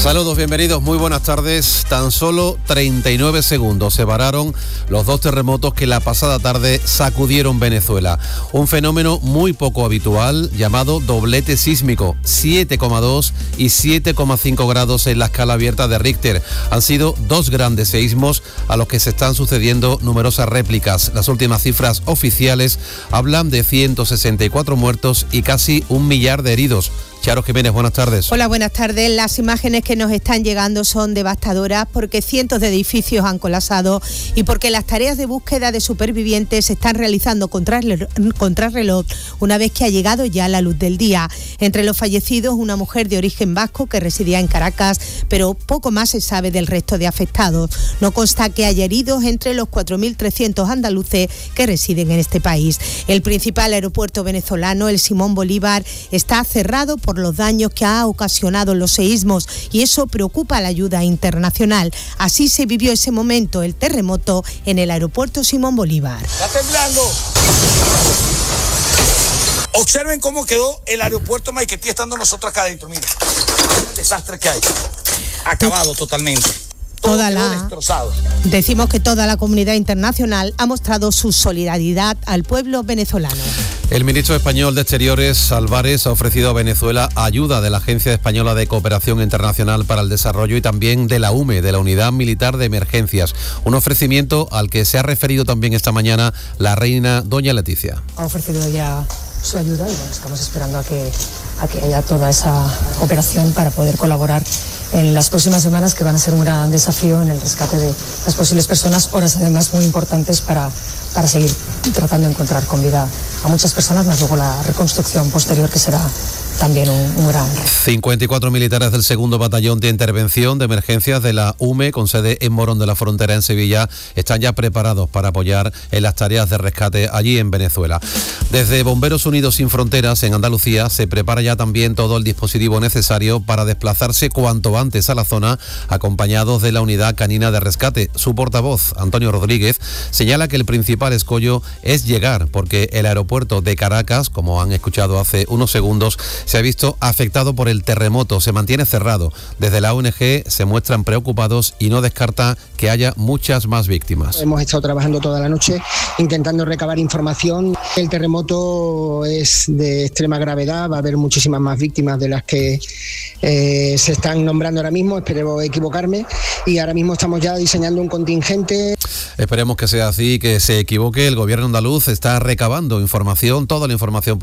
Saludos, bienvenidos, muy buenas tardes. Tan solo 39 segundos separaron los dos terremotos que la pasada tarde sacudieron Venezuela. Un fenómeno muy poco habitual llamado doblete sísmico, 7,2 y 7,5 grados en la escala abierta de Richter. Han sido dos grandes seísmos a los que se están sucediendo numerosas réplicas. Las últimas cifras oficiales hablan de 164 muertos y casi 1 millar de heridos. Charo Jiménez, buenas tardes. Hola, buenas tardes. Las imágenes que nos están llegando son devastadoras porque cientos de edificios han colapsado y porque las tareas de búsqueda de supervivientes se están realizando contrarreloj una vez que ha llegado ya la luz del día. Entre los fallecidos, una mujer de origen vasco que residía en Caracas, pero poco más se sabe del resto de afectados. No consta que haya heridos entre los 4.300 andaluces que residen en este país. El principal aeropuerto venezolano, el Simón Bolívar, está cerrado por los daños que ha ocasionado los seísmos y eso preocupa a la ayuda internacional. Así se vivió ese momento, el terremoto en el aeropuerto Simón Bolívar. ¡Está temblando! Observen cómo quedó el aeropuerto Maiquetía estando nosotros acá adentro. Mira, el desastre que hay. Acabado totalmente. Todo quedó destrozado. Decimos que toda la comunidad internacional ha mostrado su solidaridad al pueblo venezolano. El ministro español de Exteriores, Álvarez, ha ofrecido a Venezuela ayuda de la Agencia Española de Cooperación Internacional para el Desarrollo y también de la UME, de la Unidad Militar de Emergencias. Un ofrecimiento al que se ha referido también esta mañana la reina doña Leticia. Ha ofrecido ya su ayuda y bueno, estamos esperando a que haya toda esa cooperación para poder colaborar en las próximas semanas, que van a ser un gran desafío en el rescate de las posibles personas, horas además muy importantes para seguir tratando de encontrar con vida a muchas personas, más luego la reconstrucción posterior, que será también un gran... 54 militares del 2º Batallón de Intervención de Emergencias de la UME, con sede en Morón de la Frontera, en Sevilla, están ya preparados para apoyar en las tareas de rescate allí en Venezuela. Desde Bomberos Unidos Sin Fronteras, en Andalucía, se prepara ya también todo el dispositivo necesario para desplazarse cuanto antes a la zona, acompañados de la Unidad Canina de Rescate. Su portavoz, Antonio Rodríguez, señala que el principal escollo es llegar, porque el aeropuerto de Caracas, como han escuchado hace unos segundos, se ha visto afectado por el terremoto, se mantiene cerrado. Desde la ONG se muestran preocupados y no descarta que haya muchas más víctimas. Hemos estado trabajando toda la noche intentando recabar información. El terremoto es de extrema gravedad, va a haber muchísimas más víctimas de las que se están nombrando ahora mismo, espero equivocarme, y ahora mismo estamos ya diseñando un contingente. Esperemos que sea así, que se equivoque. El gobierno andaluz está recabando información, toda la información